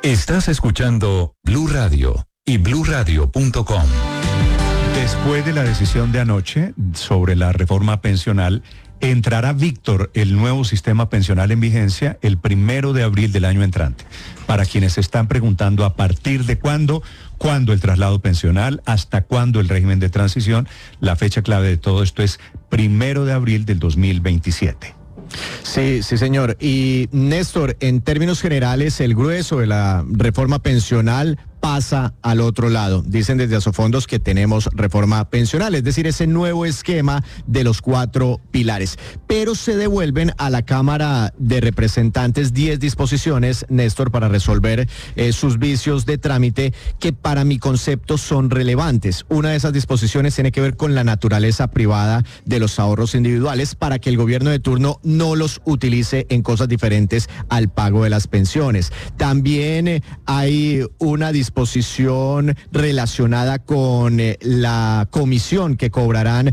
Estás escuchando Blue Radio y bluradio.com. Después de la decisión de anoche sobre la reforma pensional, entrará, Víctor, el nuevo sistema pensional en vigencia el 1 de abril del año entrante. Para quienes se están preguntando a partir de cuándo el traslado pensional, hasta cuándo el régimen de transición, la fecha clave de todo esto es 1 de abril del 2027. Sí, señor. Y Néstor, en términos generales, el grueso de la reforma pensional pasa al otro lado. Dicen desde Asofondos que tenemos reforma pensional, es decir, ese nuevo esquema de los 4 pilares. Pero se devuelven a la Cámara de Representantes 10 disposiciones, Néstor, para resolver sus vicios de trámite que para mi concepto son relevantes. Una de esas disposiciones tiene que ver con la naturaleza privada de los ahorros individuales para que el gobierno de turno no los utilice en cosas diferentes al pago de las pensiones. También hay una disposición relacionada con la comisión que cobrarán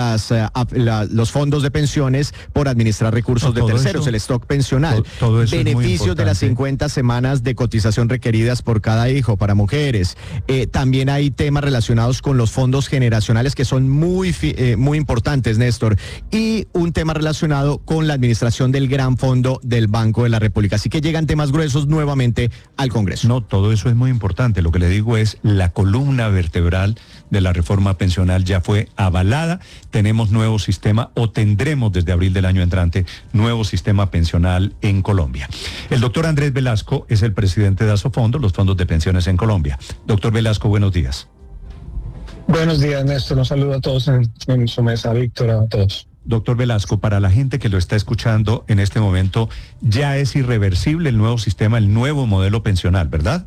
los fondos de pensiones por administrar recursos de terceros, el stock pensional. Todo eso beneficios de las 50 semanas de cotización requeridas por cada hijo para mujeres. También hay temas relacionados con los fondos generacionales que son muy importantes, Néstor. Y un tema relacionado con la administración del gran fondo del Banco de la República. Así que llegan temas gruesos nuevamente al Congreso. No, todo eso es muy importante. Lo que le digo es, la columna vertebral de la reforma pensional ya fue avalada. Tenemos nuevo sistema, o tendremos desde abril del año entrante, nuevo sistema pensional en Colombia. El doctor Andrés Velasco es el presidente de Asofondos, los fondos de pensiones en Colombia. Doctor Velasco, buenos días. Buenos días, Néstor. Un saludo a todos en su mesa, Víctor, a todos. Doctor Velasco, para la gente que lo está escuchando en este momento, ya es irreversible el nuevo sistema, el nuevo modelo pensional, ¿verdad?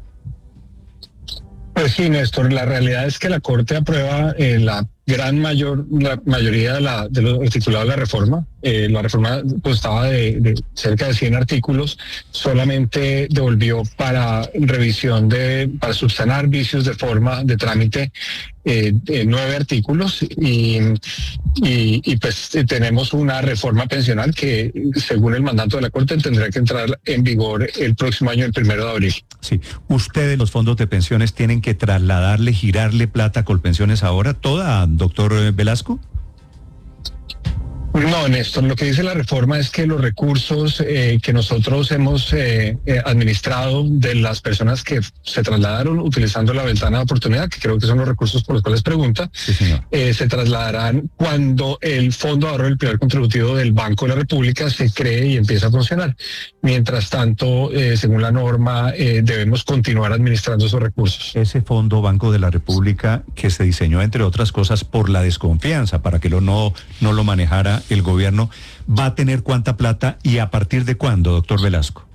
Pues sí, Néstor, la realidad es que la Corte aprueba la mayoría de los articulados de la reforma. La reforma constaba de cerca de 100 artículos, solamente devolvió para revisión para subsanar vicios de forma de trámite 9 artículos y pues tenemos una reforma pensional que, según el mandato de la Corte, tendrá que entrar en vigor el próximo año, el 1 de abril. Sí, ustedes, los fondos de pensiones, tienen que trasladarle, girarle plata a Colpensiones ahora, toda, doctor Velasco. No, Néstor, lo que dice la reforma es que los recursos que nosotros hemos administrado de las personas que se trasladaron utilizando la ventana de oportunidad, que creo que son los recursos por los cuales pregunta, sí, se trasladarán cuando el Fondo de Ahorro del Pilar Contributivo del Banco de la República se cree y empieza a funcionar. Mientras tanto, según la norma, debemos continuar administrando esos recursos. Ese Fondo Banco de la República, que se diseñó, entre otras cosas, por la desconfianza, para que no lo manejara el gobierno, ¿va a tener cuánta plata y a partir de cuándo, doctor Velasco?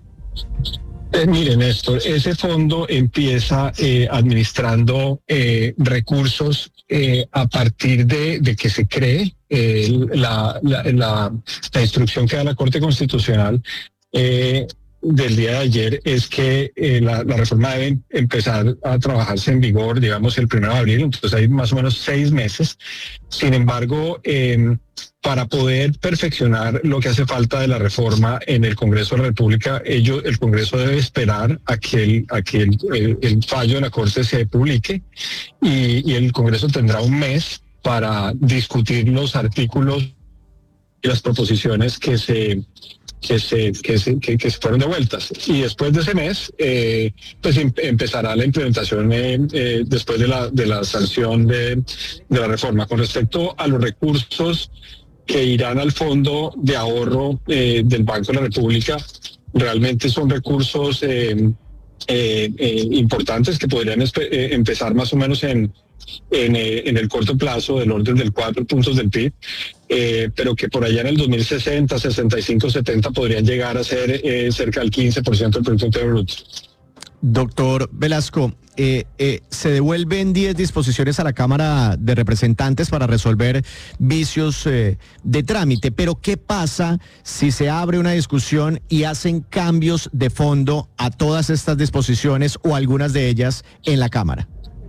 Miren, Néstor, ese fondo empieza administrando recursos a partir de que se cree. La instrucción que da la Corte Constitucional del día de ayer es que la reforma debe empezar a trabajarse en vigor, digamos, el 1 de abril, entonces hay más o menos 6 meses. Sin embargo, para poder perfeccionar lo que hace falta de la reforma en el Congreso de la República, el Congreso debe esperar a que el fallo de la Corte se publique y el Congreso tendrá un mes para discutir los artículos y las proposiciones que se fueron devueltas. Y después de ese mes, pues empezará la implementación después de la sanción de la reforma. Con respecto a los recursos que irán al Fondo de Ahorro del Banco de la República, realmente son recursos importantes que podrían empezar más o menos en el corto plazo, del orden del 4 puntos del PIB, pero que por allá en el 2060, 65, 70 podrían llegar a ser cerca del 15% del Producto Interno Bruto. Doctor Velasco, se devuelven 10 disposiciones a la Cámara de Representantes para resolver vicios de trámite, pero ¿qué pasa si se abre una discusión y hacen cambios de fondo a todas estas disposiciones o algunas de ellas en la Cámara?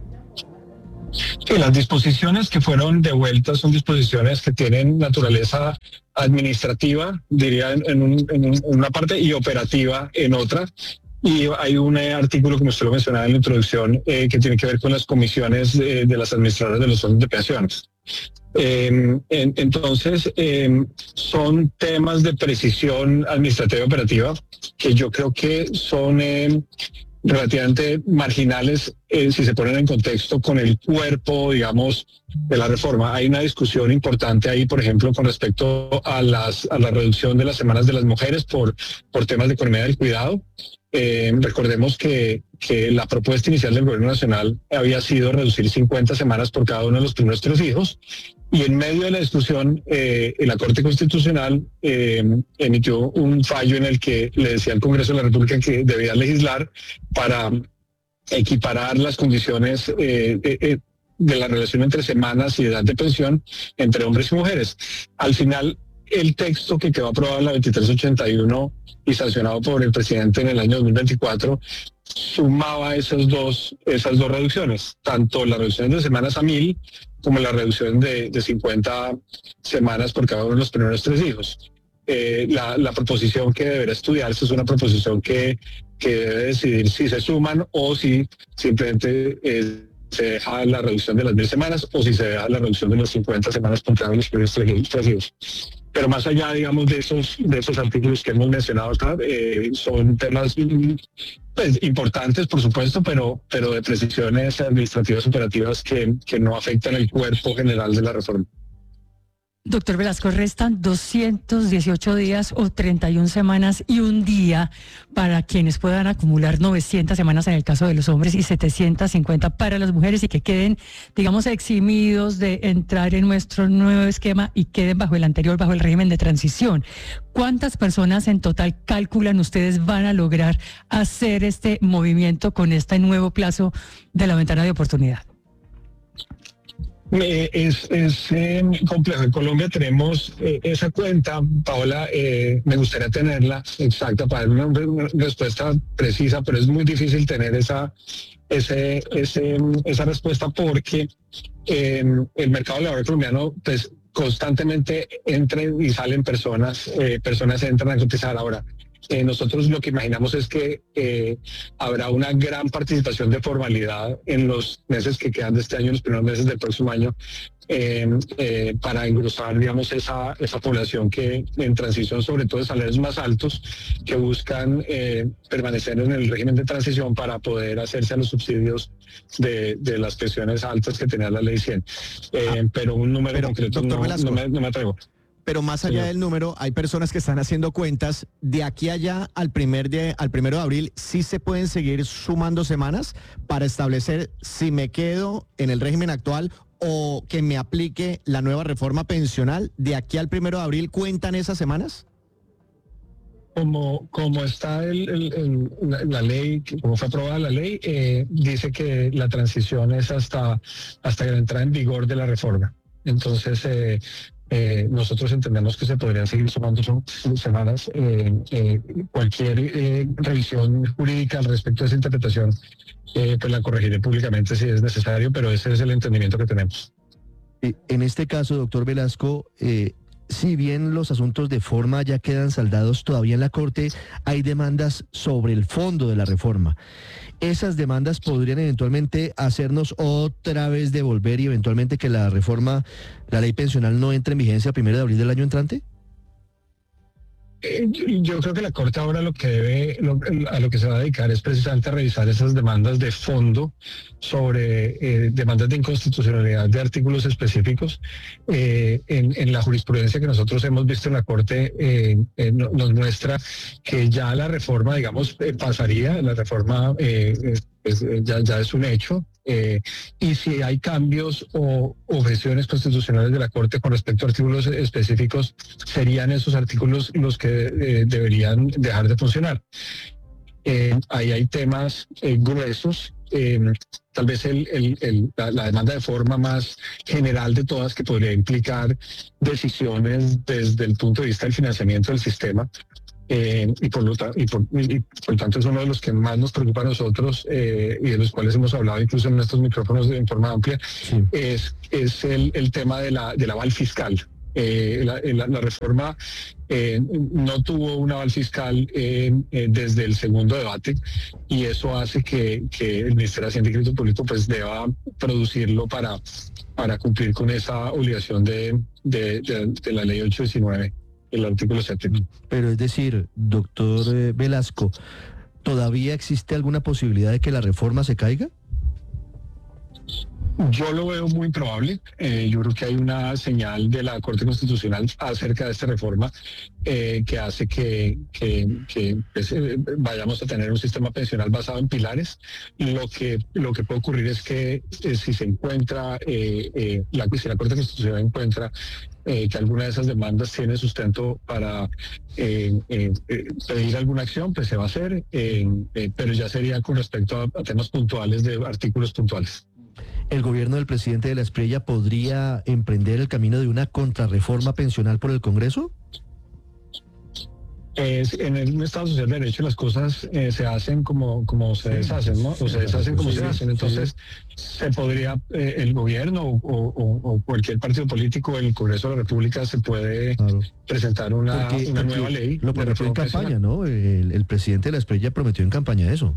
Sí, las disposiciones que fueron devueltas son disposiciones que tienen naturaleza administrativa, diría en una parte, y operativa en otra. Y hay un artículo, como usted lo mencionaba en la introducción, que tiene que ver con las comisiones de las administradoras de los fondos de pensiones. Entonces, son temas de precisión administrativa y operativa que yo creo que son relativamente marginales si se ponen en contexto con el cuerpo, digamos, de la reforma. Hay una discusión importante ahí, por ejemplo, con respecto a la reducción de las semanas de las mujeres por temas de economía del cuidado. Recordemos que la propuesta inicial del Gobierno Nacional había sido reducir 50 semanas por cada uno de los primeros 3 hijos, y en medio de la discusión la Corte Constitucional emitió un fallo en el que le decía al Congreso de la República que debía legislar para equiparar las condiciones de la relación entre semanas y edad de pensión entre hombres y mujeres. Al final, el texto que quedó aprobado en la 2381 y sancionado por el presidente en el año 2024 sumaba esas dos reducciones, tanto la reducción de semanas a 1000 como la reducción de 50 semanas por cada uno de los primeros 3 hijos. La proposición que deberá estudiarse es una proposición que debe decidir si se suman o si simplemente se deja la reducción de las 1000 semanas o si se deja la reducción de las 50 semanas por cada uno de los primeros 3 hijos. Pero más allá, digamos, de esos artículos que hemos mencionado acá, son temas pues, importantes, por supuesto, pero de precisiones administrativas operativas que no afectan el cuerpo general de la reforma. Doctor Velasco, restan 218 días o 31 semanas y un día para quienes puedan acumular 900 semanas en el caso de los hombres y 750 para las mujeres y que queden, digamos, eximidos de entrar en nuestro nuevo esquema y queden bajo el anterior, bajo el régimen de transición. ¿Cuántas personas en total calculan ustedes van a lograr hacer este movimiento con este nuevo plazo de la ventana de oportunidad? Es complejo. En Colombia tenemos esa cuenta, Paola, me gustaría tenerla exacta para dar una respuesta precisa, pero es muy difícil tener esa respuesta porque el mercado laboral colombiano pues constantemente entran y salen personas entran a cotizar. Ahora, nosotros lo que imaginamos es que habrá una gran participación de formalidad en los meses que quedan de este año, en los primeros meses del próximo año, para engrosar, digamos, esa población que en transición, sobre todo de salarios más altos, que buscan permanecer en el régimen de transición para poder hacerse a los subsidios de las pensiones altas que tenía la ley 100. Pero un número concreto no me atrevo. Pero más allá del número, hay personas que están haciendo cuentas. De aquí allá al 1 de abril, ¿sí se pueden seguir sumando semanas para establecer si me quedo en el régimen actual o que me aplique la nueva reforma pensional? ¿De aquí al 1 de abril cuentan esas semanas? Como está la ley, como fue aprobada la ley, dice que la transición es hasta la entrada en vigor de la reforma. Entonces, nosotros entendemos que se podrían seguir sumando semanas. Cualquier revisión jurídica al respecto de esa interpretación, pues la corregiré públicamente si es necesario, pero ese es el entendimiento que tenemos. En este caso, doctor Velasco, si bien los asuntos de forma ya quedan saldados, todavía en la Corte hay demandas sobre el fondo de la reforma. ¿Esas demandas podrían eventualmente hacernos otra vez devolver y eventualmente que la reforma, la ley pensional, no entre en vigencia el 1 de abril del año entrante? Yo creo que la Corte ahora a lo que se va a dedicar es precisamente a revisar esas demandas de fondo sobre demandas de inconstitucionalidad de artículos específicos. En la jurisprudencia que nosotros hemos visto en la Corte nos muestra que ya la reforma, digamos, pasaría, la reforma ya es un hecho. Y si hay cambios o objeciones constitucionales de la Corte con respecto a artículos específicos, serían esos artículos los que deberían dejar de funcionar. Ahí hay temas gruesos, tal vez la demanda de forma más general de todas, que podría implicar decisiones desde el punto de vista del financiamiento del sistema. Y por lo tanto es uno de los que más nos preocupa a nosotros y de los cuales hemos hablado incluso en estos micrófonos en forma amplia. Sí. Es el tema del aval fiscal. La reforma no tuvo un aval fiscal desde el segundo debate, y eso hace que el Ministerio de Hacienda y Crédito Público pues deba producirlo para cumplir con esa obligación de la ley 819, el artículo 7. Pero es decir, doctor Velasco, ¿todavía existe alguna posibilidad de que la reforma se caiga? Yo lo veo muy improbable. Yo creo que hay una señal de la Corte Constitucional acerca de esta reforma que hace que pues, vayamos a tener un sistema pensional basado en pilares. Lo que puede ocurrir es que si se encuentra, si la Corte Constitucional encuentra que alguna de esas demandas tiene sustento para pedir alguna acción, pues se va a hacer, pero ya sería con respecto a temas puntuales de artículos puntuales. ¿El gobierno del presidente de la Espriella podría emprender el camino de una contrarreforma pensional por el Congreso? En un Estado social de derecho las cosas se hacen como se deshacen, ¿no? O se deshacen como se hacen. Entonces, se podría, el gobierno o cualquier partido político en el Congreso de la República se puede presentar una nueva ley. Lo prometió en campaña, ¿no? El presidente de la Espriella prometió en campaña eso.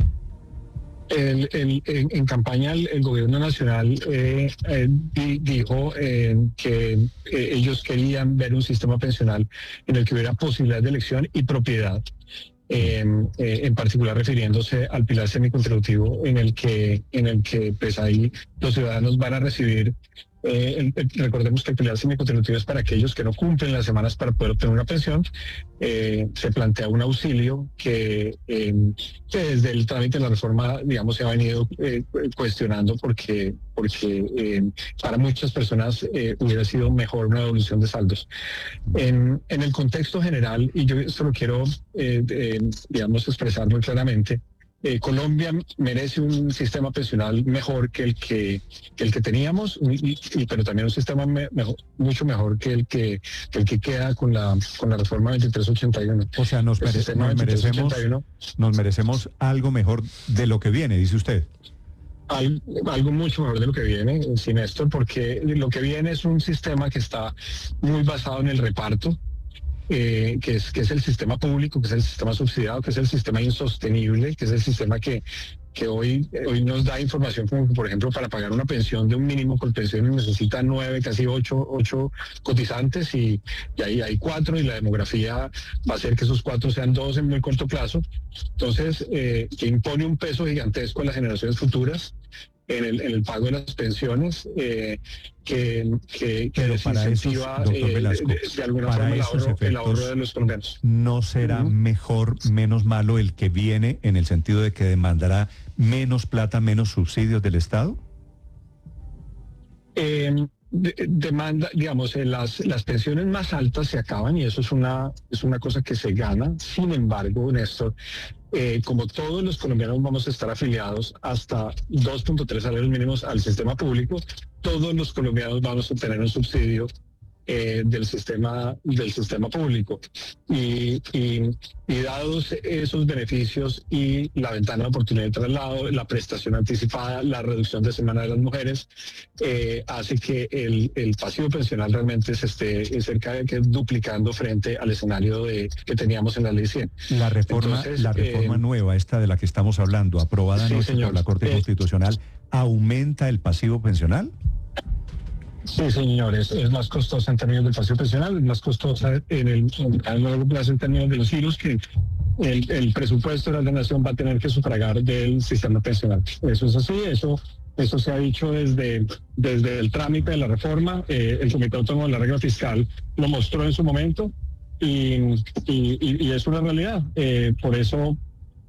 En campaña el gobierno nacional dijo que ellos querían ver un sistema pensional en el que hubiera posibilidad de elección y propiedad, en particular refiriéndose al pilar semicontributivo en el que pues ahí los ciudadanos van a recibir. Recordemos que el pilar semicontributivo es para aquellos que no cumplen las semanas para poder obtener una pensión. Se plantea un auxilio que desde el trámite de la reforma, digamos, se ha venido cuestionando porque para muchas personas hubiera sido mejor una devolución de saldos. En el contexto general, y yo esto lo quiero, digamos, expresar muy claramente, Colombia merece un sistema pensional mejor que el que teníamos, pero también un sistema mucho mejor que el que queda con la reforma 2381. O sea, nos merecemos algo mejor de lo que viene, dice usted. Algo mucho mejor de lo que viene, sí, Néstor, porque lo que viene es un sistema que está muy basado en el reparto, que es el sistema público, que es el sistema subsidiado, que es el sistema insostenible, que es el sistema que hoy nos da información como que, por ejemplo, para pagar una pensión de un mínimo por pensión necesita 9, casi 8 cotizantes, y ahí hay 4, y la demografía va a hacer que esos 4 sean 2 en muy corto plazo. Entonces, que impone un peso gigantesco a las generaciones futuras en el pago de las pensiones, que desincentiva de alguna forma el ahorro de los colombianos. ¿No será mejor, menos malo el que viene, en el sentido de que demandará menos plata, menos subsidios del Estado? Demanda, digamos, las pensiones más altas se acaban, y eso es una cosa que se gana. Sin embargo, Néstor, como todos los colombianos vamos a estar afiliados hasta 2.3 salarios mínimos al sistema público, todos los colombianos vamos a tener un subsidio del sistema público, y dados esos beneficios y la ventana de oportunidad de traslado, la prestación anticipada, la reducción de semana de las mujeres, hace que el pasivo pensional realmente se esté cerca de que duplicando frente al escenario que teníamos en la ley 100. La reforma nueva, esta de la que estamos hablando, aprobada anoche por la Corte Constitucional, ¿aumenta el pasivo pensional? Sí, señores, es más costosa en términos del pasivo pensional, es más costosa en el largo plazo en términos de los giros que el presupuesto de la nación va a tener que sufragar del sistema pensional. Eso es así, eso se ha dicho desde el trámite de la reforma. El Comité Autónomo de la Regla Fiscal lo mostró en su momento, y es una realidad. Por eso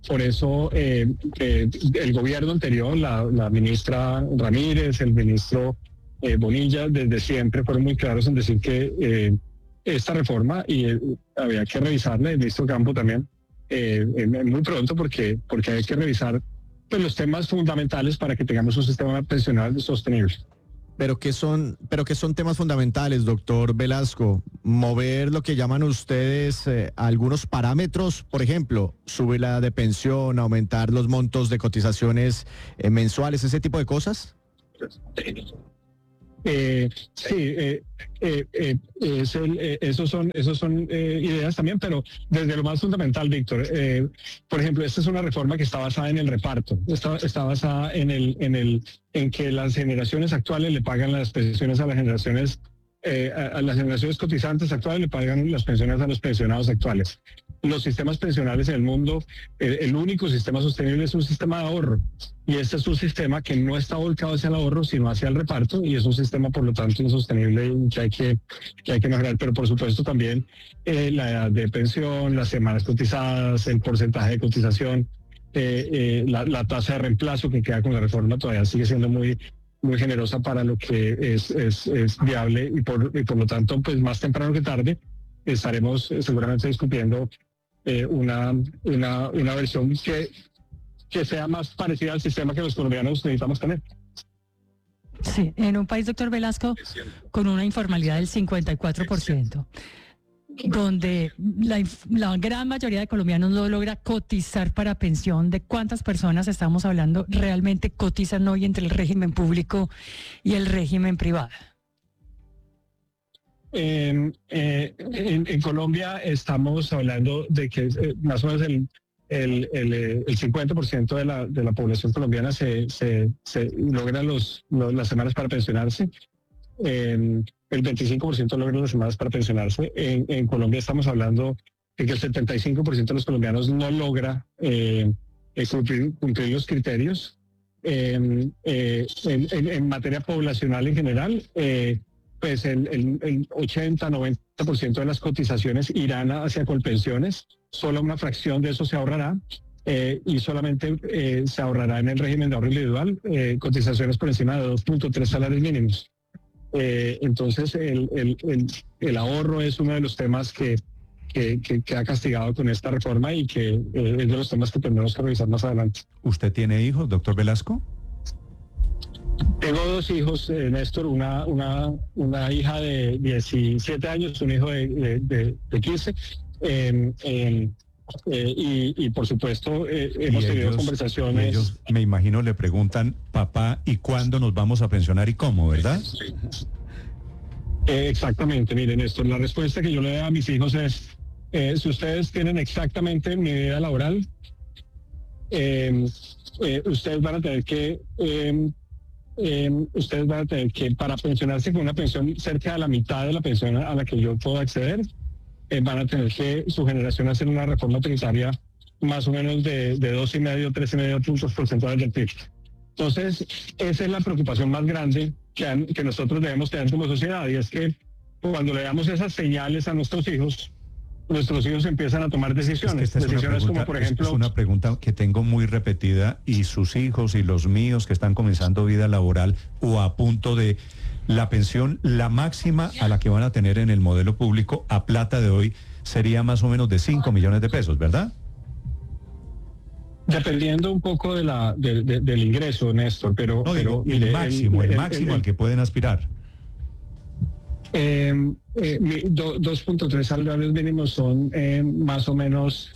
el gobierno anterior, la ministra Ramírez, el ministro Bonilla, desde siempre fueron muy claros en decir que esta reforma había que revisarla, el ministro Campo también, muy pronto, porque hay que revisar pues, los temas fundamentales para que tengamos un sistema pensional sostenible. Pero ¿qué son temas fundamentales, doctor Velasco? Mover lo que llaman ustedes algunos parámetros, por ejemplo, subir la edad de pensión, aumentar los montos de cotizaciones mensuales, ese tipo de cosas. Esos son ideas también, pero desde lo más fundamental, Víctor. Por ejemplo, esta es una reforma que está basada en el reparto, está basada en que las generaciones actuales le pagan las pensiones a las generaciones cotizantes actuales, le pagan las pensiones a los pensionados actuales. Los sistemas pensionales en el mundo, el único sistema sostenible es un sistema de ahorro, y este es un sistema que no está volcado hacia el ahorro, sino hacia el reparto, y es un sistema, por lo tanto, insostenible y que hay que mejorar. Pero, por supuesto, también la edad de pensión, las semanas cotizadas, el porcentaje de cotización, la tasa de reemplazo que queda con la reforma todavía sigue siendo muy generosa para lo que es viable, y por lo tanto, pues más temprano que tarde estaremos seguramente discutiendo una versión que sea más parecida al sistema que los colombianos necesitamos tener. Sí, en un país, doctor Velasco, con una informalidad del 54%, donde la gran mayoría de colombianos no logra cotizar para pensión. ¿De cuántas personas estamos hablando realmente cotizan hoy entre el régimen público y el régimen privado? En Colombia estamos hablando de que más o menos el 50% de la población colombiana se logra las semanas para pensionarse. El 25% logra las semanas para pensionarse. En Colombia estamos hablando de que el 75% de los colombianos no logra cumplir los criterios. En materia poblacional en general, pues el 80-90% de las cotizaciones irán hacia Colpensiones. Solo una fracción de eso se ahorrará, y solamente se ahorrará en el régimen de ahorro individual cotizaciones por encima de 2.3 salarios mínimos. Entonces el ahorro es uno de los temas que ha castigado con esta reforma, y que es de los temas que tendremos que revisar más adelante. ¿Usted tiene hijos, doctor Velasco? Tengo 2 hijos, Néstor, una hija de 17 años, un hijo de 15, y por supuesto hemos tenido conversaciones. Ellos, me imagino, le preguntan, papá, ¿y cuándo nos vamos a pensionar y cómo, verdad? Exactamente, miren, Néstor, la respuesta que yo le doy a mis hijos es, si ustedes tienen exactamente mi vida laboral, ustedes van a tener que para pensionarse con una pensión cerca de la mitad de la pensión a la que yo puedo acceder, van a tener que su generación hacer una reforma tributaria más o menos de 2,5, 3,5 puntos porcentuales del PIB. Entonces, esa es la preocupación más grande que nosotros debemos tener como sociedad, y es que cuando le damos esas señales a nuestros hijos empiezan a tomar decisiones. Decisiones como, por ejemplo... Es una pregunta que tengo muy repetida, y sus hijos y los míos que están comenzando vida laboral o a punto de... La pensión, la máxima a la que van a tener en el modelo público a plata de hoy sería más o menos de 5 millones de pesos, ¿verdad? Dependiendo un poco del ingreso, Néstor, pero... No, digo, el máximo al que pueden aspirar. 2.3 salarios mínimos son más o menos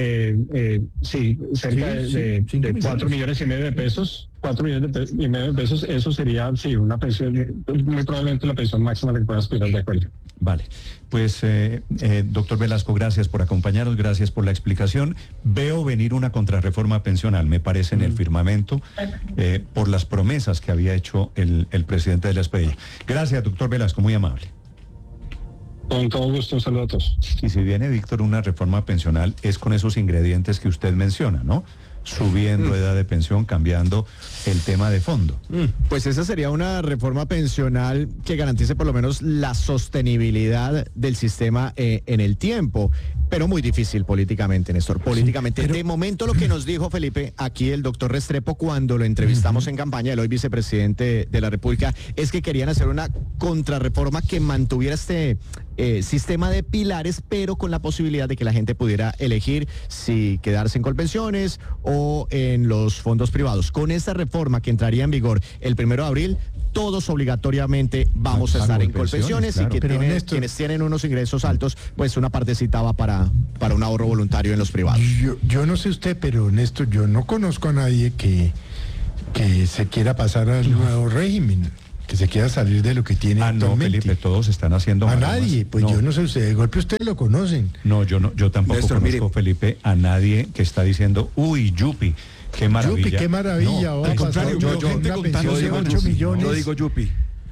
cerca de 4,5 millones de pesos. 4,5 millones de pesos, eso sería una pensión, muy probablemente la pensión máxima a la que pueda aspirar, de acuerdo. Vale, pues doctor Velasco, gracias por acompañarnos, gracias por la explicación. Veo venir una contrarreforma pensional, me parece, en el firmamento, por las promesas que había hecho el presidente de la SPI. Gracias, doctor Velasco, muy amable. Con todo gusto, un saludo a todos. Y si viene, Víctor, una reforma pensional, es con esos ingredientes que usted menciona, ¿no? Subiendo edad de pensión, cambiando el tema de fondo. Pues esa sería una reforma pensional que garantice por lo menos la sostenibilidad del sistema en el tiempo, pero muy difícil políticamente, Néstor. Políticamente, de momento lo que nos dijo Felipe, aquí el doctor Restrepo, cuando lo entrevistamos en campaña, el hoy vicepresidente de la República, es que querían hacer una contrarreforma que mantuviera este sistema de pilares, pero con la posibilidad de que la gente pudiera elegir si quedarse en Colpensiones o en los fondos privados. Con esta reforma que entraría en vigor el 1 de abril, todos obligatoriamente vamos a estar en Colpensiones, claro, y que Néstor, quienes tienen unos ingresos altos, pues una partecita va para un ahorro voluntario en los privados. Yo no sé usted, pero Néstor, yo no conozco a nadie que se quiera pasar al nuevo régimen. que se quiera salir de lo que tiene No, actualmente. Felipe, todos están haciendo A maromas. nadie, pues yo no sé, ustedes de golpe ustedes lo conocen. No, yo tampoco Néstor, conozco, mire. Felipe, a nadie que está diciendo, uy, Yupi, qué maravilla. Yupi, qué maravilla. No, va a al pasar contrario, una gente pensión contando de digo 8 Yupi, millones. Yo digo Yupi.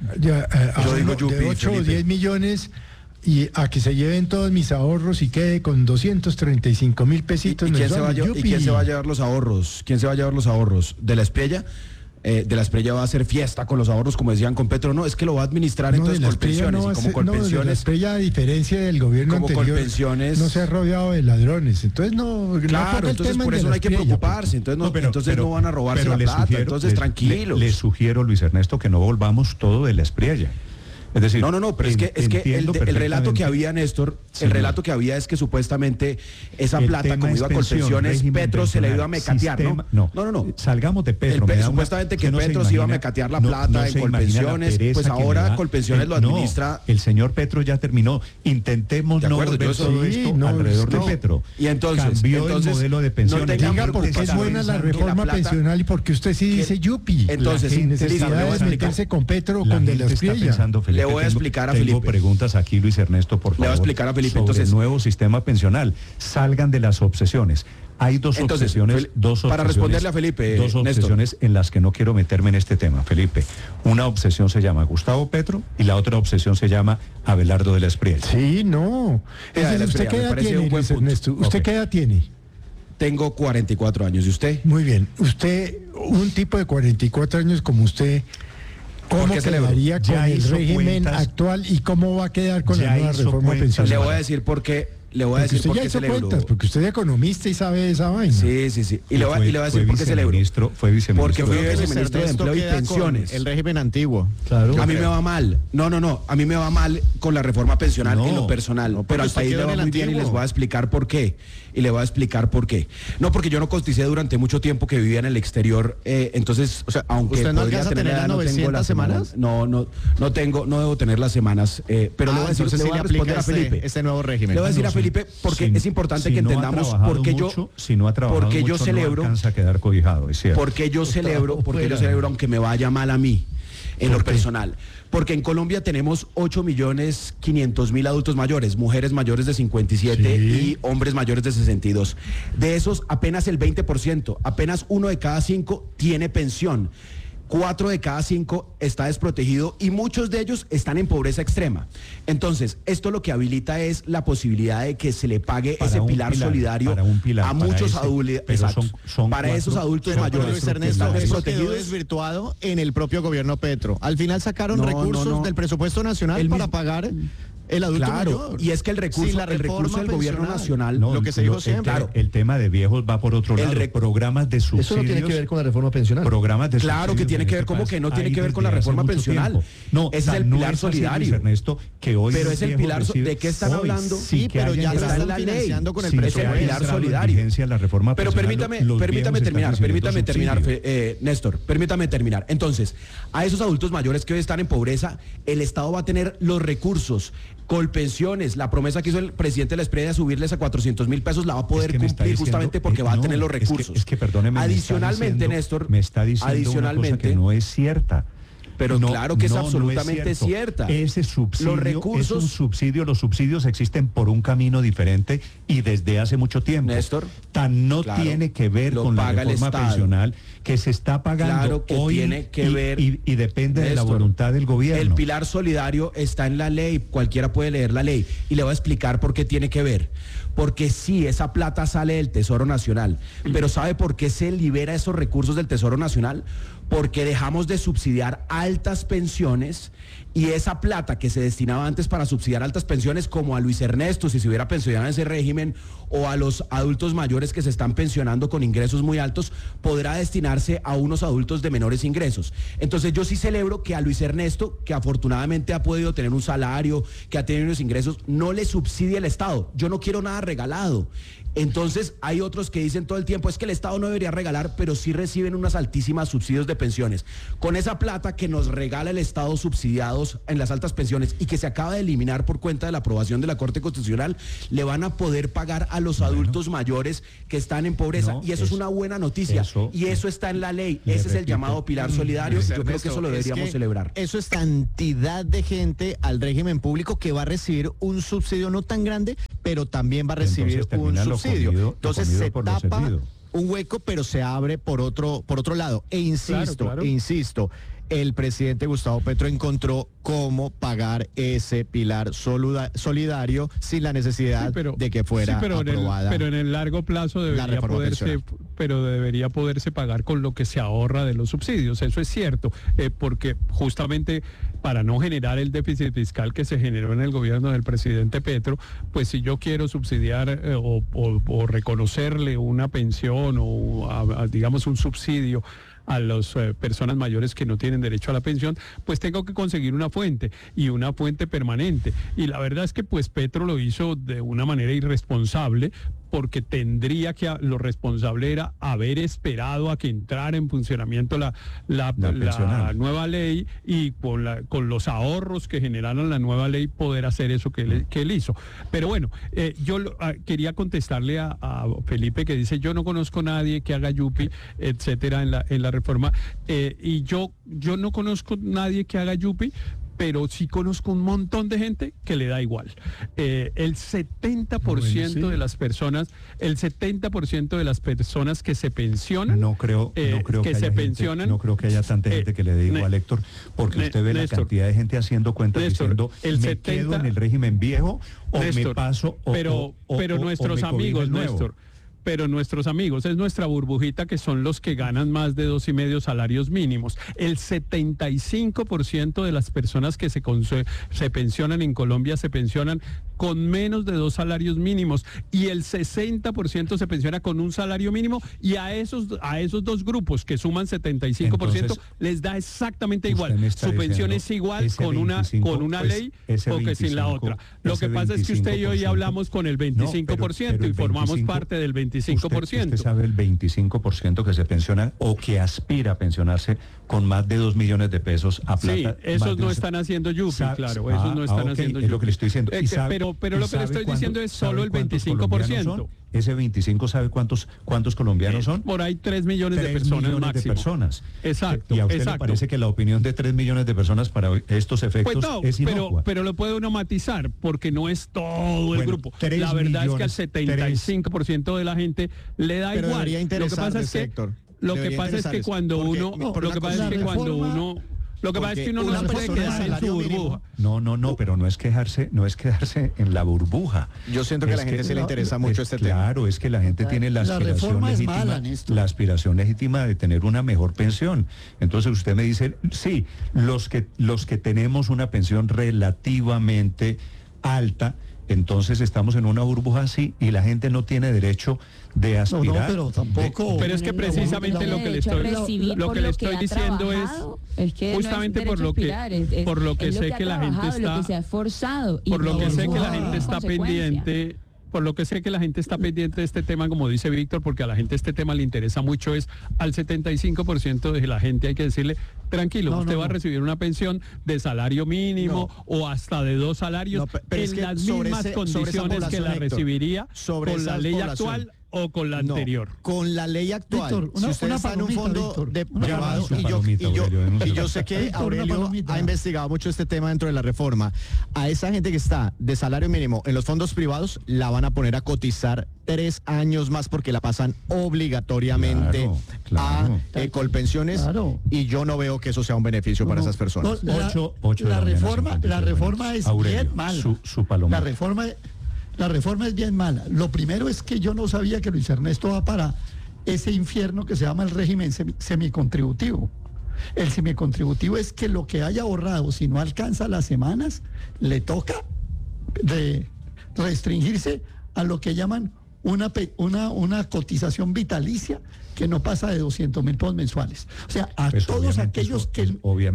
Yo digo de Yupi, 8 o Felipe. 10 millones y a que se lleven todos mis ahorros y quede con 235.000 pesitos ¿Y quién se va a mensuales. ¿Y quién se va a llevar los ahorros? ¿Quién se va a llevar los ahorros? ¿De la Espriella? De la Espriella va a hacer fiesta con los ahorros, como decían con Petro. No, es que lo va a administrar entonces de la Colpensiones. Espriella no va Y a como ser- no, de la Colpensiones, Espriella, a diferencia del gobierno como anterior, Colpensiones- no se ha rodeado de ladrones. Entonces no claro, toca el entonces tema por de eso la no hay que Espriella, preocuparse. Entonces no van a robarse pero la le plata. sugiero- Entonces tranquilos. Le sugiero, Luis Ernesto, que no volvamos todo de la Espriella. Es decir, No, pero es que entiendo el relato que perfectamente. había, Néstor, Sí, el no. relato que había es que supuestamente esa El plata, tema como es iba a pensión, Colpensiones, régimen Petro se le iba a pensional, mecatear, sistema- ¿no? Salgamos de Petro. me da una- Supuestamente que usted no Petro se iba a imagina- mecatear la plata en se imagina la Colpensiones, pereza pues que me ahora da. Colpensiones lo No, administra. el señor Petro ya terminó. Intentemos De no acuerdo, volver yo eso- todo sí, esto no, alrededor no. de Petro. Y entonces, cambió el modelo de pensiones. no tenga Diga por por qué qué es está buena la pensando que reforma la plata- pensional y porque usted sí dice yupi. Entonces, sin sí, necesidad le voy a de explicar. meterse con Petro o La con de la gente está Espriella. pensando, Felipe, Le voy a tengo- explicar a tengo Felipe. preguntas aquí, Luis Ernesto, por favor. Le voy a explicar a Felipe, sobre entonces- el nuevo sistema pensional. Salgan de las obsesiones. Hay dos Entonces, obsesiones, para responderle a Felipe, dos Néstor. obsesiones en las que no quiero meterme en este tema, Felipe. Una obsesión se llama Gustavo Petro y la otra obsesión se llama Abelardo de la Espriella. Sí, no. Mira, de la ¿Usted Espriella, qué me edad parece tiene, un buen Luis punto. Ernesto? ¿Usted Ok. qué edad tiene? Tengo 44 años. ¿Y usted? Muy bien. Usted, un tipo de 44 años como usted, ¿Por ¿cómo qué celebro? quedaría con Ya el hizo régimen cuentas. actual y cómo va a quedar con Ya la nueva hizo reforma cuentas. pensional? Le voy a decir por qué. Le voy a Porque decir usted por ya qué hizo celebro. cuentas, porque usted es economista y sabe de esa vaina. Sí. Y le voy a decir por qué celebro. Fue viceministro. Porque fui de- viceministro de Empleo y queda con Pensiones. el régimen antiguo. Claro. A mí me va mal. No. A mí me va mal con la reforma pensional No, en lo personal. no, pero al porque país usted le quedó va en el muy bien y antiguo. les voy a explicar por qué. No, porque yo no coticé durante mucho tiempo que vivía en el exterior. Entonces, aunque ¿usted no podría alcanza a tener tener la edad, las no tengo 900 las semanas? No debo tener las semanas. Pero le voy a decir, entonces le sí voy a le responder aplica a Felipe. este nuevo régimen. Le voy a decir No, a Felipe porque si- es importante si que no ha entendamos trabajado por qué mucho, si no ha trabajado porque yo mucho, celebro- no alcanza a quedar cobijado, es cierto. porque yo celebro, aunque me vaya mal a mí, en lo personal. Porque en Colombia tenemos 8.500.000 adultos mayores, mujeres mayores de 57 Sí. y hombres mayores de 62. De esos, apenas el 20%, apenas 1 de cada 5 tiene pensión. 4 de cada 5 está desprotegido y muchos de ellos están en pobreza extrema. Entonces, esto lo que habilita es la posibilidad de que se le pague Para ese un pilar pilar, solidario para un pilar, a para muchos ese, adultos. pero Exacto. son Para cuatro- esos adultos pero mayores Luis que Ernesto, están eso quedó desprotegidos. desvirtuado en el propio gobierno Petro. Al final sacaron No, recursos no. del presupuesto nacional El para mismo- pagar el adulto Claro, mayor. y es que el recurso, Sin la el recurso reforma del gobierno pensional. nacional, No, lo que se dijo el- siempre. Claro, el tema de viejos va por otro El lado. rec- Programas de subsidios. Eso no tiene que ver con la reforma pensional. Programas de Claro que subsidios tiene en que este ver, ¿cómo país que no tiene hay que ver con la desde hace reforma mucho pensional? tiempo. No, Ese es tan el no pilar así, solidario. Luis Ernesto, que hoy Pero los es el viejos pilar reciben- ¿de qué están hoy hablando? sí que pero hayan ya lo entrado- están la ley. financiando con el sin que presupuesto. haya Pilar entrado en solidario. vigencia la reforma Pero pensional, permítame los terminar, viejos están permítame recibiendo terminar, subsidios. Néstor, permítame terminar. Entonces, a esos adultos mayores que hoy están en pobreza, el Estado va a tener los recursos, Colpensiones, la promesa que hizo el presidente de la Espriella de subirles a 400.000 pesos, la va a poder Es que me está cumplir diciendo- justamente porque va a no, tener los es que- recursos. Es que, perdóneme, me está adicionalmente, diciendo- Néstor, me está diciendo una cosa adicionalmente, que no es cierta. pero No, claro que es no, no absolutamente cierto. cierta. Ese subsidio Los recursos- es un subsidio, los subsidios existen por un camino diferente y desde hace mucho tiempo. Néstor, Tan no claro, tiene que ver lo con la paga el reforma Estado. pensional que se está pagando Claro que hoy tiene que y, ver, y depende de la Néstor, voluntad del gobierno. El pilar solidario está en la ley, cualquiera puede leer la ley y le voy a explicar por qué tiene que ver. Porque sí, esa plata sale del Tesoro Nacional, pero ¿sabe por qué se libera esos recursos del Tesoro Nacional? Porque dejamos de subsidiar altas pensiones y esa plata que se destinaba antes para subsidiar altas pensiones, como a Luis Ernesto, si se hubiera pensionado en ese régimen, o a los adultos mayores que se están pensionando con ingresos muy altos, podrá destinarse a unos adultos de menores ingresos. Entonces yo sí celebro que a Luis Ernesto, que afortunadamente ha podido tener un salario, que ha tenido unos ingresos, no le subsidie el Estado. Yo no quiero nada regalado. Entonces hay otros que dicen todo el tiempo, es que el Estado no debería regalar, pero sí reciben unas altísimas subsidios de pensiones. Con esa plata que nos regala el Estado subsidiados en las altas pensiones y que se acaba de eliminar por cuenta de la aprobación de la Corte Constitucional, le van a poder pagar a los adultos mayores que están en pobreza. Y eso es una buena noticia. Y eso está en la ley. Ese es el llamado pilar solidario. Y yo creo que eso lo deberíamos celebrar. Eso es cantidad de gente al régimen público que va a recibir un subsidio no tan grande, pero también va a recibir un subsidio. Entonces se tapa un hueco, pero se abre por otro lado. E insisto, el presidente Gustavo Petro encontró cómo pagar ese pilar solidario sin la necesidad de que fuera aprobada. Pero en el largo plazo debería poderse pagar con lo que se ahorra de los subsidios. Eso es cierto, porque justamente para no generar el déficit fiscal que se generó en el gobierno del presidente Petro, pues si yo quiero subsidiar o reconocerle una pensión o digamos un subsidio a las personas mayores que no tienen derecho a la pensión, pues tengo que conseguir una fuente y una fuente permanente. Y la verdad es que pues Petro lo hizo de una manera irresponsable, porque tendría que, lo responsable era haber esperado a que entrara en funcionamiento la nueva ley y con los ahorros que generaron la nueva ley poder hacer eso que él hizo. Pero bueno, yo quería contestarle a Felipe, que dice: yo no conozco a nadie que haga yupi, etcétera, en la reforma, y yo no conozco a nadie que haga yupi, pero sí conozco un montón de gente que le da igual. El 70% de las personas, que se pensionan, no creo que haya tanta gente que le dé igual, Héctor, porque usted ve la cantidad de gente haciendo cuentas diciendo me quedo en el régimen viejo o me paso pero nuestros amigos, Néstor. Pero nuestros amigos, es nuestra burbujita, que son los que ganan más de 2,5 salarios mínimos. El 75% de las personas que se pensionan en Colombia se pensionan con menos de 2 salarios mínimos, y el 60% se pensiona con un salario mínimo, y a esos dos grupos que suman 75%, entonces, les da exactamente igual. Su pensión es igual con una ley o que sin la otra. Lo que pasa es que usted y yo ya hablamos con el 25% y formamos parte del 25%. Usted sabe el 25% que se pensiona o que aspira a pensionarse con más de 2 millones de pesos a plata. Sí, esos no están haciendo yupi, claro, esos no están haciendo yupi. Es lo que le estoy diciendo. Pero lo que le estoy diciendo es solo el 25%. Ese 25, ¿sabe cuántos colombianos son? Por ahí 3 millones de personas máximo. Exacto. ¿Y a usted le parece que la opinión de 3 millones de personas para estos efectos es inocua? Pero lo puede uno matizar, porque no es todo el grupo. La verdad es que al 75% de la gente le da igual. Lo que pasa es que cuando uno no puede quedarse en su burbuja. No, pero no es quedarse en la burbuja. Yo siento que a la gente se le interesa mucho este tema. Claro, es que la gente tiene la aspiración legítima de tener una mejor pensión. Entonces usted me dice, sí, los que tenemos una pensión relativamente alta, entonces estamos en una burbuja así y la gente no tiene derecho de aspirar. Pero tampoco. Pero es que precisamente lo que le estoy diciendo es que justamente por lo que sé que la gente está, lo que se ha esforzado, por lo que sé que la gente está pendiente. Por lo que sé que la gente está pendiente de este tema, como dice Víctor, porque a la gente este tema le interesa mucho, es al 75% de la gente hay que decirle: tranquilo, usted va a recibir una pensión de salario mínimo o hasta de 2 salarios en las mismas condiciones que la recibiría con la ley actual o con la anterior. Con la ley actual. Víctor, si usted está en un fondo de privado, y yo sé que Aurelio ha investigado mucho este tema dentro de la reforma, a esa gente que está de salario mínimo en los fondos privados la van a poner a cotizar 3 años más, porque la pasan obligatoriamente a Colpensiones, y yo no veo que eso sea un beneficio para esas personas. La reforma es bien mala. La reforma es bien mala. Lo primero es que yo no sabía que Luis Ernesto va para ese infierno que se llama el régimen semicontributivo. El semicontributivo es que lo que haya ahorrado, si no alcanza las semanas, le toca de restringirse a lo que llaman una cotización vitalicia que no pasa de 200.000 pesos mensuales. O sea, a todos aquellos que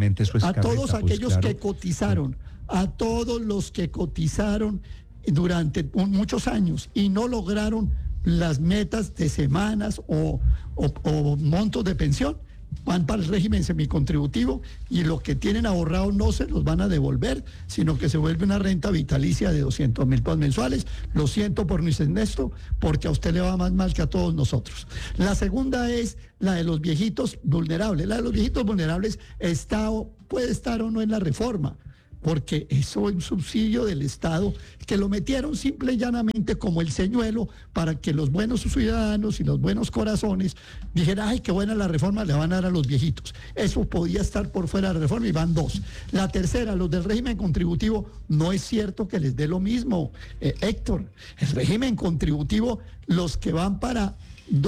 cotizaron, a todos los que cotizaron durante muchos años y no lograron las metas de semanas o montos de pensión, van para el régimen semicontributivo y lo que tienen ahorrado no se los van a devolver, sino que se vuelve una renta vitalicia de 200.000 pesos mensuales. Lo siento por Luis Ernesto, porque a usted le va más mal que a todos nosotros. La segunda es la de los viejitos vulnerables. La de los viejitos vulnerables puede estar o no en la reforma, porque eso es un subsidio del Estado que lo metieron simple y llanamente como el señuelo para que los buenos ciudadanos y los buenos corazones dijeran, ay, qué buena la reforma, le van a dar a los viejitos. Eso podía estar por fuera de la reforma y van dos. La tercera, los del régimen contributivo, no es cierto que les dé lo mismo, Héctor. El régimen contributivo, los que van para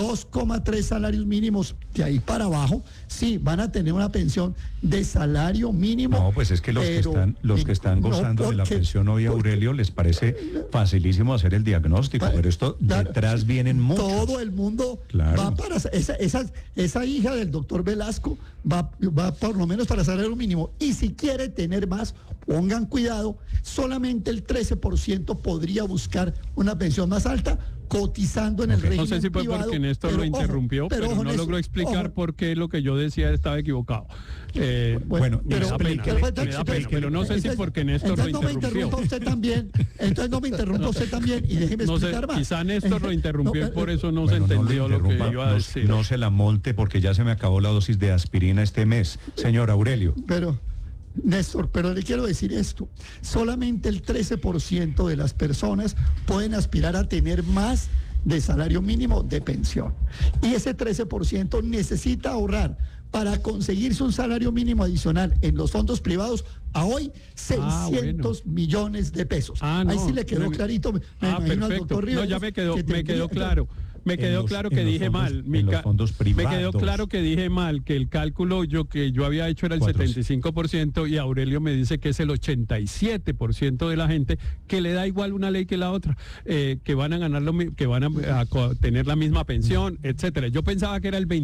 2,3 salarios mínimos de ahí para abajo, sí, van a tener una pensión de salario mínimo. No, pues es que los que están gozando de la pensión hoy, Aurelio, les parece facilísimo hacer el diagnóstico, pero esto detrás vienen muchos. Todo el mundo va para esa hija del doctor Velasco va por lo menos para salario mínimo, y si quiere tener más, pongan cuidado, solamente el 13% podría buscar una pensión más alta cotizando en el régimen privado. No sé si fue porque Néstor lo interrumpió, pero no logró explicar por qué lo que yo decía estaba equivocado. Bueno, me da pena, pero no sé si porque Néstor lo interrumpió. Entonces no me interrumpa usted también y déjeme explicar más. Quizá Néstor lo interrumpió y por eso no se entendió lo que iba a decir. No se la molte porque ya se me acabó la dosis de aspirina este mes, señor Aurelio. Pero, Néstor, pero le quiero decir esto, solamente el 13% de las personas pueden aspirar a tener más de salario mínimo de pensión. Y ese 13% necesita ahorrar para conseguirse un salario mínimo adicional en los fondos privados a hoy 600 millones de pesos. Ahí sí le quedó clarito. Me imagino al doctor Rivas. No, ya me quedó claro. Me quedó claro que dije mal. Me quedó claro que dije mal, que el cálculo que yo había hecho era el 75% y Aurelio me dice que es el 87% de la gente que le da igual una ley que la otra, que van a ganar que van a tener la misma pensión, etcétera. Yo pensaba que era el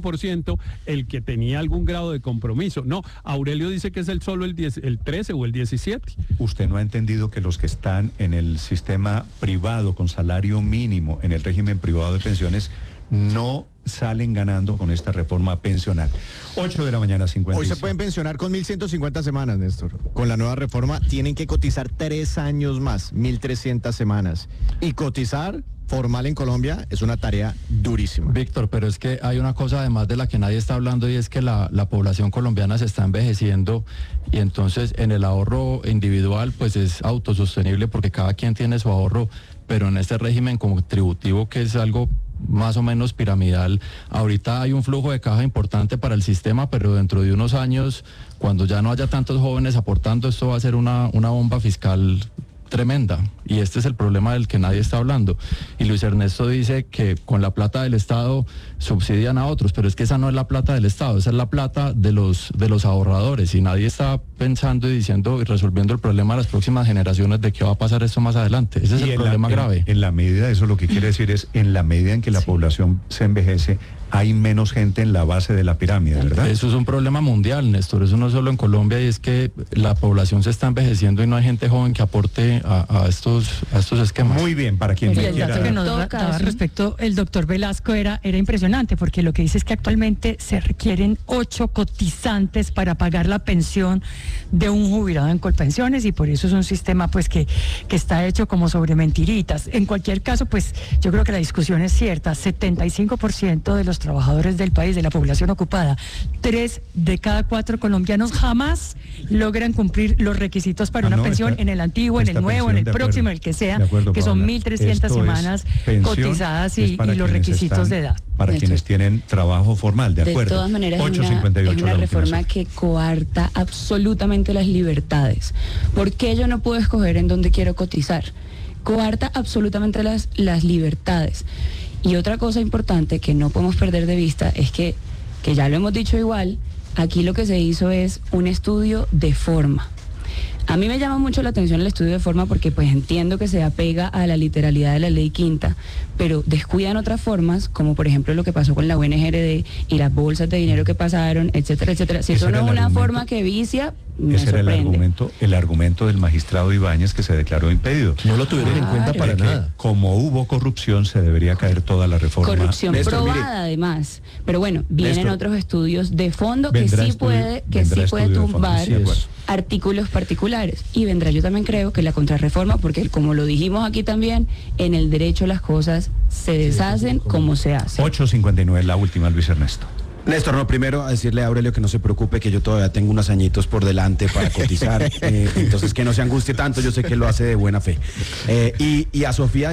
25% el que tenía algún grado de compromiso. No, Aurelio dice que es solo el 13 o el 17. Usted no ha entendido que los que están en el sistema privado con salario mínimo, en el régimen privado de pensiones, no salen ganando con esta reforma pensional. 8 de la mañana, 50. Hoy se pueden pensionar con 1.150 semanas, Néstor. Con la nueva reforma tienen que cotizar 3 años más, 1.300 semanas. Y cotizar formal en Colombia es una tarea durísima. Víctor, pero es que hay una cosa además de la que nadie está hablando y es que la población colombiana se está envejeciendo y entonces en el ahorro individual pues es autosostenible porque cada quien tiene su ahorro, pero en este régimen contributivo que es algo más o menos piramidal, ahorita hay un flujo de caja importante para el sistema, pero dentro de unos años, cuando ya no haya tantos jóvenes aportando, esto va a ser una bomba fiscal tremenda, y este es el problema del que nadie está hablando. Y Luis Ernesto dice que con la plata del Estado subsidian a otros, pero es que esa no es la plata del Estado, esa es la plata de los ahorradores, y nadie está pensando y diciendo y resolviendo el problema de las próximas generaciones de qué va a pasar esto más adelante. Ese es el problema grave. En la medida, eso lo que quiere decir es, en la medida en que la población se envejece, hay menos gente en la base de la pirámide, ¿verdad? Eso es un problema mundial, Néstor, eso no solo en Colombia, y es que la población se está envejeciendo y no hay gente joven que aporte a estos esquemas. Muy bien, para quien el quiera. dato que nos daba respecto el doctor Velasco era impresionante, porque lo que dice es que actualmente se requieren 8 cotizantes para pagar la pensión de un jubilado en Colpensiones, y por eso es un sistema pues que está hecho como sobre mentiritas. En cualquier caso, pues yo creo que la discusión es cierta. 75% de los trabajadores del país, de la población ocupada, 3 de cada 4 colombianos jamás logran cumplir los requisitos para una pensión en el antiguo, en el nuevo, en el próximo, el que sea, que son 1.300 semanas cotizadas y los requisitos de edad. Para quienes tienen trabajo formal, de acuerdo. De todas maneras, es una reforma que coarta absolutamente las libertades. ¿Por qué yo no puedo escoger en dónde quiero cotizar? Coarta absolutamente las libertades. Y otra cosa importante que no podemos perder de vista es que ya lo hemos dicho igual, aquí lo que se hizo es un estudio de forma. A mí me llama mucho la atención el estudio de forma porque pues entiendo que se apega a la literalidad de la ley quinta, pero descuidan otras formas, como por ejemplo lo que pasó con la UNGRD y las bolsas de dinero que pasaron, etcétera, etcétera. Si eso no es una forma que vicia, me sorprende. Era el argumento del magistrado Ibáñez, que se declaró impedido. No lo tuvieron en cuenta para nada. Como hubo corrupción, se debería caer toda la reforma. Corrupción probada, además. Pero bueno, vienen otros estudios de fondo que sí puede tumbar artículos particulares. Y vendrá, yo también creo, que la contrarreforma, porque como lo dijimos aquí también, en el derecho las cosas se deshacen como se hacen. 8:59, la última, Luis Ernesto. Néstor, no, primero a decirle a Aurelio que no se preocupe, que yo todavía tengo unos añitos por delante para cotizar, entonces que no se angustie tanto, yo sé que lo hace de buena fe. Y a Sofía